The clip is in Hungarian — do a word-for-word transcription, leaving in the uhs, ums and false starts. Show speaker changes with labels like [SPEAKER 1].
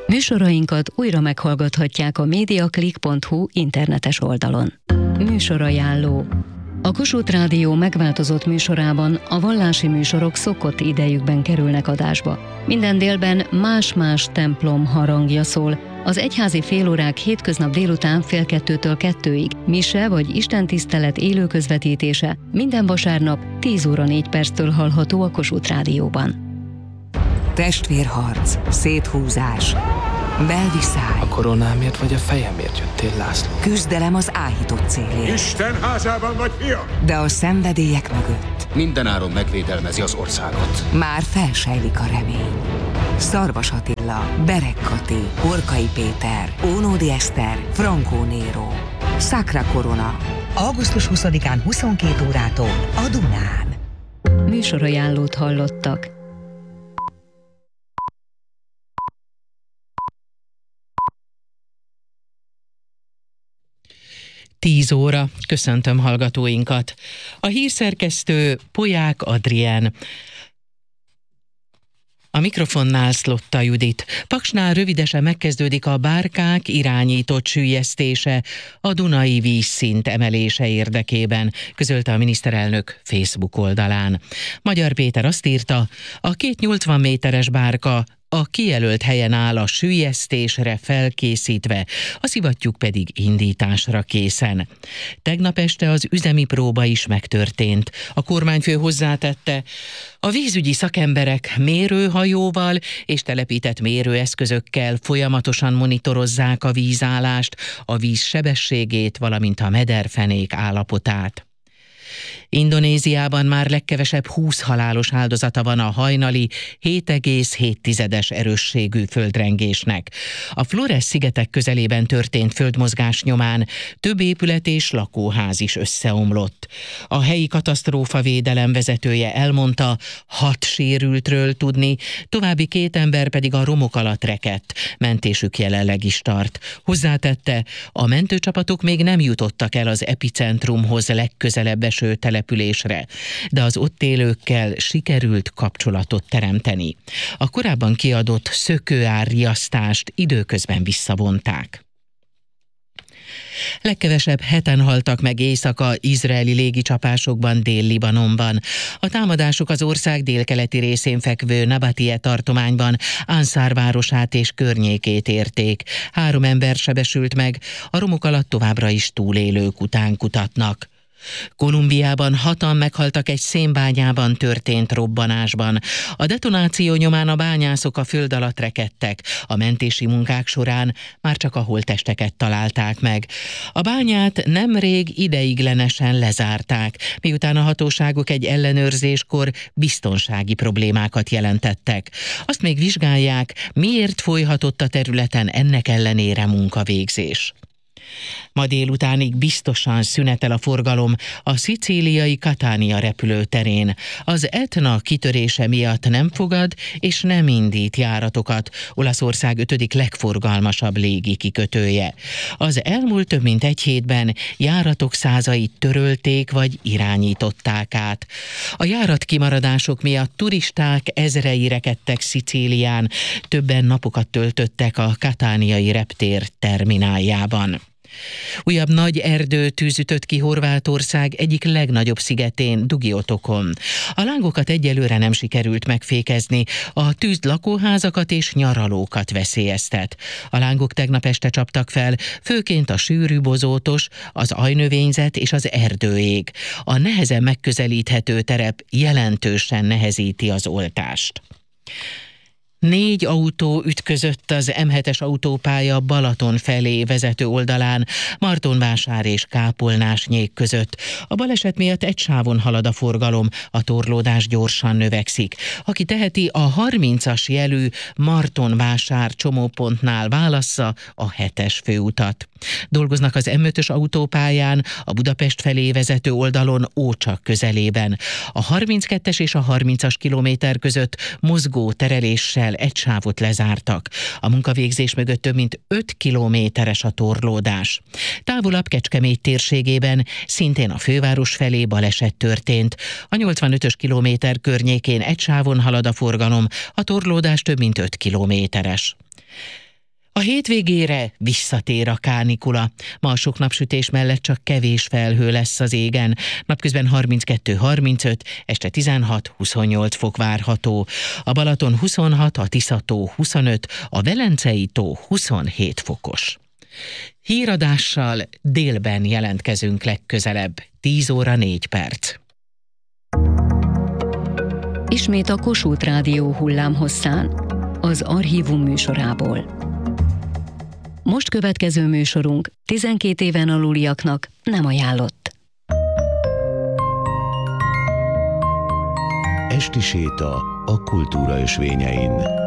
[SPEAKER 1] Műsorainkat újra meghallgathatják a mediaclick pont hu internetes oldalon. Műsorajánló. A Kossuth Rádió megváltozott műsorában a vallási műsorok szokott idejükben kerülnek adásba. Minden délben más-más templom harangja szól. Az egyházi félórák hétköznap délután fél kettőtől kettőig, mise vagy istentisztelet élő közvetítése minden vasárnap tíz óra négy perctől hallható a Kossuth Rádióban.
[SPEAKER 2] Testvérharc, széthúzás, belviszály.
[SPEAKER 3] A koronámért vagy a fejemért jöttél, László?
[SPEAKER 2] Küzdelem az áhított célért.
[SPEAKER 4] Isten házában vagy, fiam!
[SPEAKER 2] De a szenvedélyek mögött
[SPEAKER 5] mindenáron megvédelmezi az országot.
[SPEAKER 2] már felsejlik a remény. Szarvas Attila, Bereg Kati, Horkai Péter, Ónódi Eszter, Frankó Néró. Sacra Corona. augusztus huszadikán huszonkét órától a Dunán.
[SPEAKER 1] Műsorajánlót hallottak.
[SPEAKER 6] tíz óra, köszöntöm hallgatóinkat. A hírszerkesztő Polyák Adrien. A mikrofonnál Szlotta Judit. Paksnál rövidesen megkezdődik a bárkák irányított süllyesztése a Dunai vízszint emelése érdekében, közölte a miniszterelnök Facebook oldalán. Magyar Péter azt írta, a két nyolcvan méteres bárka a kijelölt helyen áll a süllyesztésre felkészítve, a szivattyúk pedig indításra készen. Tegnap este az üzemi próba is megtörtént. A kormányfő hozzátette, a vízügyi szakemberek mérőhajóval és telepített mérőeszközökkel folyamatosan monitorozzák a vízállást, a víz sebességét, valamint a mederfenék állapotát. Indonéziában már legkevesebb húsz halálos áldozata van a hajnali hét egész hét erősségű földrengésnek. A Flores-szigetek közelében történt földmozgás nyomán több épület és lakóház is összeomlott. A helyi katasztrófavédelem vezetője elmondta, hat sérültről tudni, további két ember pedig a romok alatt rekedt. Mentésük jelenleg is tart. Hozzátette, a mentőcsapatok még nem jutottak el az epicentrumhoz legközelebb eső településre, de az ott élőkkel sikerült kapcsolatot teremteni. A korábban kiadott szökőárriasztást időközben visszavonták. Legkevesebb heten haltak meg éjszaka izraeli légicsapásokban Dél-Libanonban. A támadások az ország délkeleti részén fekvő Nabatie tartományban Ansar városát és környékét érték. Három ember sebesült meg, a romok alatt továbbra is túlélők után kutatnak. Kolumbiában hatan meghaltak egy szénbányában történt robbanásban. A detonáció nyomán a bányászok a föld alatt rekedtek. A mentési munkák során már csak a holttesteket találták meg. A bányát nemrég ideiglenesen lezárták, miután a hatóságok egy ellenőrzéskor biztonsági problémákat jelentettek. Azt még vizsgálják, miért folyhatott a területen ennek ellenére munkavégzés. Ma délutánig biztosan szünetel a forgalom a szicíliai Catania repülőterén. Az Etna kitörése miatt nem fogad és nem indít járatokat Olaszország ötödik legforgalmasabb légi kikötője. Az elmúlt több mint egy hétben járatok százait törölték vagy irányították át. A járatkimaradások miatt turisták ezrei rekedtek Szicílián, többen napokat töltöttek a Cataniai reptér termináljában. Újabb nagy erdőtűz ütött ki Horvátország egyik legnagyobb szigetén, Dugiotokon. A lángokat egyelőre nem sikerült megfékezni, a tűz lakóházakat és nyaralókat veszélyeztet. A lángok tegnap este csaptak fel, főként a sűrű bozótos, az ajnövényzet és az erdőég. A nehezen megközelíthető terep jelentősen nehezíti az oltást. Négy autó ütközött az em hetes autópálya Balaton felé vezető oldalán, Martonvásár és Kápolnásnyék között. A baleset miatt egy sávon halad a forgalom, a torlódás gyorsan növekszik. Aki teheti, a harmincas jelű Martonvásár csomópontnál válassza a hetes főutat. Dolgoznak az em ötös autópályán, a Budapest felé vezető oldalon Ócsak közelében. A harminckettes és a harmincas kilométer között mozgó tereléssel egy sávot lezártak. A munkavégzés mögött több mint öt kilométeres a torlódás. Távolabb Kecskemét térségében szintén a főváros felé baleset történt. A nyolcvanötös kilométer környékén egy sávon halad a forgalom, a torlódás több mint öt kilométeres. A hétvégére visszatér a kánikula. Ma a sok napsütés mellett csak kevés felhő lesz az égen. Napközben harminckettő harmincöt, este tizenhat huszonnyolc fok várható. A Balaton huszonhat, a Tisza-tó huszonöt, a Velencei-tó huszonhét fokos. Híradással délben jelentkezünk legközelebb, tíz óra négy perc.
[SPEAKER 1] Ismét a Kossuth Rádió hullámhosszán, az Archívum műsorából. Most következő műsorunk tizenkét éven aluliaknak nem ajánlott.
[SPEAKER 7] Esti séta a kultúra ösvényein.